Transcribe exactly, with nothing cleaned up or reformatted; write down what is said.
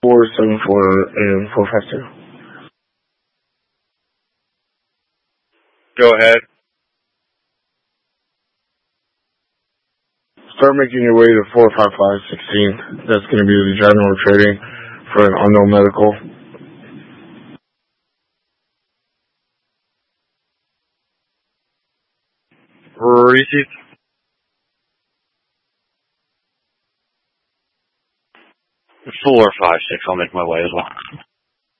four seven four and four five two. Go ahead. Start making your way to four five five sixteen. That's going to be the general trading for an unknown medical. Receive. Four five six. I'll make my way as well.